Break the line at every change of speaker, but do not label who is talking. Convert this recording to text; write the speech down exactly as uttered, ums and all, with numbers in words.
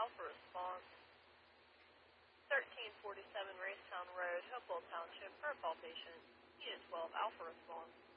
Alpha response. thirteen forty-seven Racetown Road, Hopewell Township, for a call patient. Unit twelve Alpha response.